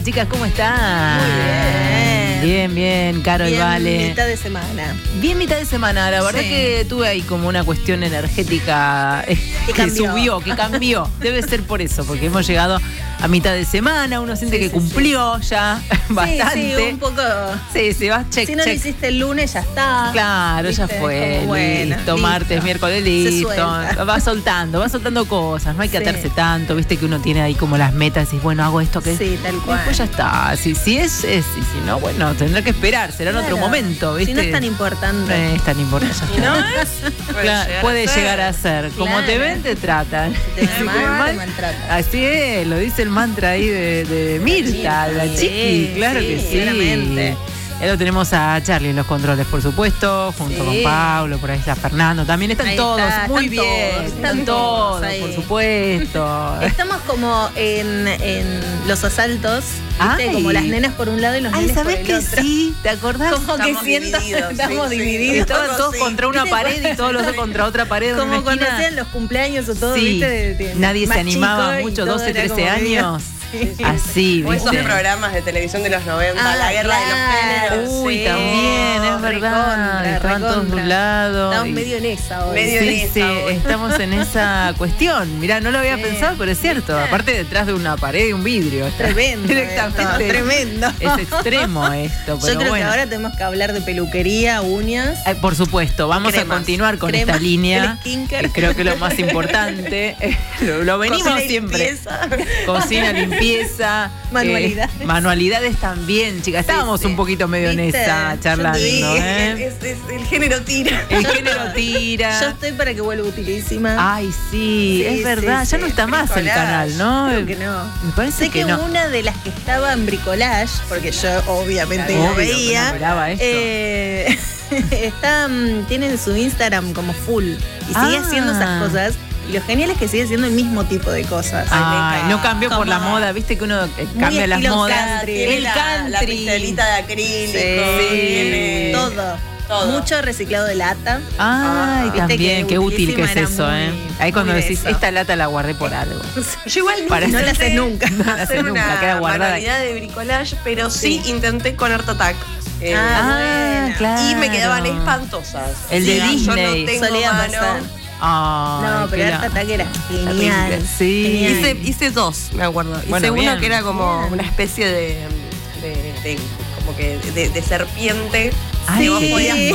Chicas, ¿cómo están? Muy bien. Bien, bien, Caro y Vale. Mitad de semana. Bien mitad de semana. La verdad que tuve ahí como una cuestión energética que cambió. subió, que cambió. Debe ser por eso, porque hemos llegado a mitad de semana. Uno siente que cumplió ya bastante. Sí, un poco. Sí, vas check, Si no check. lo hiciste el lunes, ya está. Claro, ¿Viste? ya fue. Como, bueno, listo, martes, miércoles, listo. suelta. Va soltando cosas. No hay que Sí. atarse tanto. Viste que uno tiene ahí como las metas y bueno, hago esto que Sí, tal cual. Después ya está. Si es. Y si no, bueno, tendrá que esperar. Será en otro Claro. momento, ¿viste? Si no es tan importante. Es tan importante. ¿Y no es? Puede llegar a ser. Como te Claro. ven, te tratan. Te ven Si mal, te te maltratan. Así es, lo dice el mantra ahí de Mirta, la Sí, chiqui, claro sí, que sí. claramente. Ya lo tenemos a Charlie en los controles, por supuesto, junto Sí. con Pablo, por ahí está Fernando. También están Ahí todos, está, muy están bien. todos, Están todos, ahí. por supuesto. Estamos como en los asaltos, ¿viste? Ay. Como las nenas por un lado y los Ay, nenes por ¿sabés el que otro. sí? ¿Te acordás? Como que Estamos siento divididos, estamos sí, sí. divididos. Estaban todos contra una ¿Viste? pared y todos los otros contra otra pared. en Como una cuando esquina. hacían los cumpleaños o todo, Sí, ¿viste? De nadie se más animaba chico y mucho, todo 12, era 13 como medio- años. Así, O esos ¿viste? programas de televisión de los 90, Ah, la guerra de claro. los géneros. Uy, Sí, también, es verdad. Estaban todos de un lado. Estamos y- medio en esa hoy. Medio en Sí, esa sí, hoy. estamos en esa cuestión. Mirá, no lo había Sí. pensado, pero es cierto. ¿Viste? Aparte detrás de una pared y un vidrio. Está Tremendo. Directamente. Tremendo. Es extremo esto, pero Yo creo bueno. que ahora tenemos que hablar de peluquería, uñas. Por supuesto, vamos Cremas, a continuar con cremas, esta línea. el skincare. Que creo que lo más importante. Lo venimos Cocina y siempre. limpieza. Cocina, limpieza. Manualidades. Manualidades también, chicas. Estábamos sí. un poquito medio en ¿Viste? esa charlando, Sí, ¿eh? Es el género tira. El género tira. Yo estoy para que vuelva utilísima. Ay, sí, Sí, es verdad. sí, ya sí. no está más el Bricolage. canal, ¿no? Creo que no. Me parece Sé que que no. una de las que estaba en bricolage, porque yo obviamente Obvio lo que no veía, esperaba esto. tienen su Instagram como full y sigue Ah. haciendo esas cosas. Y lo genial es que sigue haciendo el mismo tipo de cosas. Ay, no cambió por la Como- moda, viste que uno cambia las estilo modas. country. Tiene El la country. pincelita de acrílico. Sí. Tiene Todo. Mucho reciclado de lata. Ay, Viste también, que qué útil que es utilísima eso, era ¿eh? muy- Ahí cuando muy de decís, eso. esta lata la guardé por algo. Yo igual Para no la intenté haces nunca. No la haces hacer nunca, una queda guardada. manualidad de bricolage, pero sí, Sí. intenté con Art Attack. Buena. claro. Y me quedaban espantosas. El de Yo Disney. no tengo Solía mano. pasar. Ay, No, pero qué Art Attack era película, genial. sí. Genial. Hice dos, me acuerdo. Hice Bueno, uno bien. que era como Bien. una especie de como que de serpiente. Ay, que vos qué podías